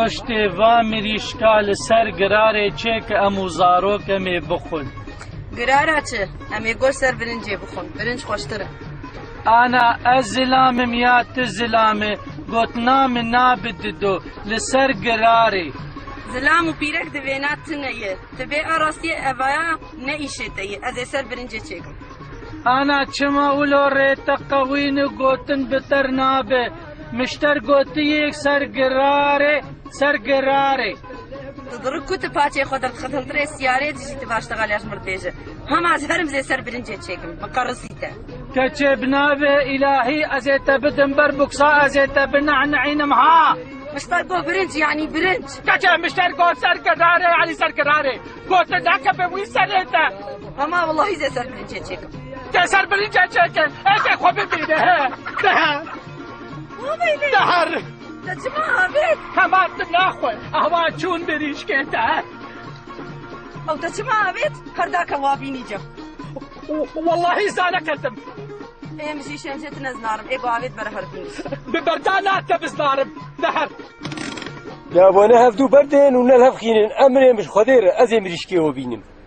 پشتێ وا مریشکا لەسەر گرارێ چێکە ئەم و زارۆکەمێ بخۆن. گرارە چ؟ ئەمێ گۆش سەر برنجێ بخۆن، برنج خۆشترە. ئانا ئەس زلامم یا تو زلامێ گوتنامە نابددۆ لەسەر گرارێ. زلام و پیرەک دەوێنات تنەیە، دەبێ ئاڕاستیە ئەڤایە نەئیشێتەیە، ئەزێ سەر برنجێ چێکم. ئانا چما ولۆ ڕێتە قەوین و گوتن بتەر نابێ، مشتەر گوتیەک سەر گرارێ سەر گرارێ. دڕک کوتە پاچێ خۆ دەخەتەنترێ سیارێ دژیتە باشتەغالیاش مردێژە. هەماز هەرم زێ سەر برنجێ چێکم، بەقەڕسیتە. کەچێ بنابێ ئیلاهی ئەزێتە بدم بەر بوکسا ئەزێتە بنەعنەعینم ها. مشتەر گۆ برنج یعنی برنج. کەچێ مشتەر گۆ سەر گرارێ علی سەر گرارێ. گۆتە داکە بێ وی سەرێتە. هەما وەڵڵاهی زێ سەر برنجێ چێکم. تێ سەر برنجێ چێکە، ئێکێ خۆ ببینێ هێ. دەهەر. دەچما ئابێت. هەماتم ناخۆی، ئەوا چوون بریشکێتە. ئەو دەچما ئابێت، هەرداکە وابینیجە. واللهی زانەکەتم. ئێمەشی شێنجێت نەزنارم، ئێ بۆ ئاوێت بەرە هەربینی. ببەردا ناتە بزنارم، دەهەر. دابۆنە هەفتوو بەردێن و نەل هەفخینن ئەمرێ مش خۆدێرە ئەزێ مریشکێوە بینم.